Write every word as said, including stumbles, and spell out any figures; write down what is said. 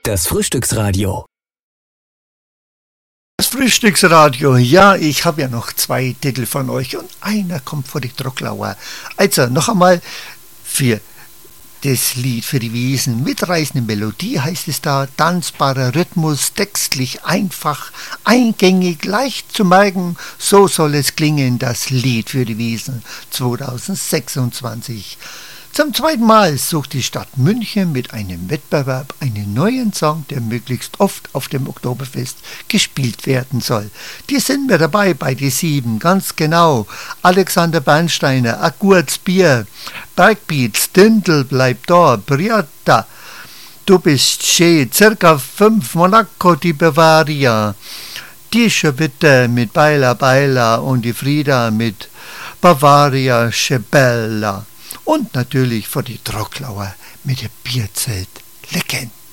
Das Frühstücksradio. Das Frühstücksradio, ja, ich habe ja noch zwei Titel von euch und einer kommt vor die Trocklauer. Also noch einmal für das Lied für die Wiesen, mitreißende Melodie heißt es da, tanzbarer Rhythmus, textlich einfach, eingängig, leicht zu merken, so soll es klingen, das Lied für die Wiesen zweitausendsechsundzwanzig. Zum zweiten Mal sucht die Stadt München mit einem Wettbewerb einen neuen Song, der möglichst oft auf dem Oktoberfest gespielt werden soll. Die sind wir dabei bei die sieben, ganz genau. Alexander Bernsteiner, A Gurz Bier, Bergbeats, Dindel bleibt da, Briata, Du bist schön, circa fünf, Monaco, die Bavaria, die Schewitte mit Baila Baila und die Frieda mit Bavaria Schebella. Und natürlich vor die Trocklauer mit der Bierzelt Legende.